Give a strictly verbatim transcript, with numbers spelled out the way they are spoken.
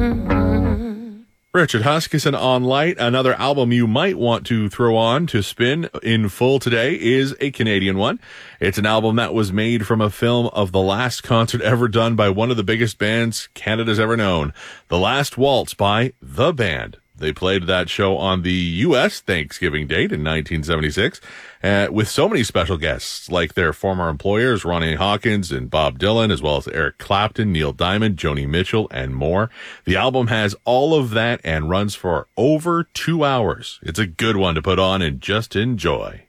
Richard Huskisson on Light. Another album you might want to throw on to spin in full today is a Canadian one. It's an album that was made from a film of the last concert ever done by one of the biggest bands Canada's ever known. The Last Waltz by The Band. They played that show on the U S Thanksgiving date in nineteen seventy-six uh, with so many special guests like their former employers, Ronnie Hawkins and Bob Dylan, as well as Eric Clapton, Neil Diamond, Joni Mitchell, and more. The album has all of that and runs for over two hours. It's a good one to put on and just enjoy.